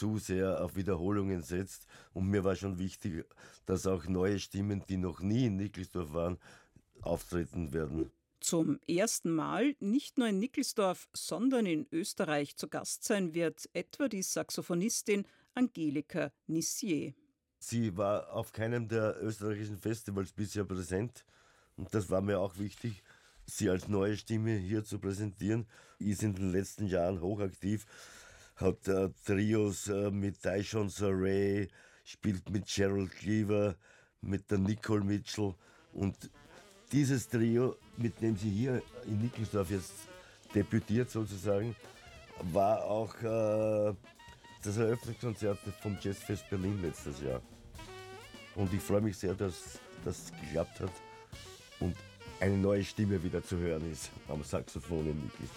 zu sehr auf Wiederholungen setzt. Und mir war schon wichtig, dass auch neue Stimmen, die noch nie in Nickelsdorf waren, auftreten werden. Zum ersten Mal nicht nur in Nickelsdorf, sondern in Österreich zu Gast sein wird etwa die Saxophonistin Angelika Nissier. Sie war auf keinem der österreichischen Festivals bisher präsent und das war mir auch wichtig, sie als neue Stimme hier zu präsentieren. Ist in den letzten Jahren hochaktiv, hat Trios mit Daishon Saray, spielt mit Gerald Cleaver, mit der Nicole Mitchell und dieses Trio, mit dem sie hier in Nickelsdorf jetzt debütiert sozusagen, war auch das Eröffnungskonzert vom Jazzfest Berlin letztes Jahr. Und ich freue mich sehr, dass das geklappt hat und eine neue Stimme wieder zu hören ist am Saxophon in Nickelsdorf.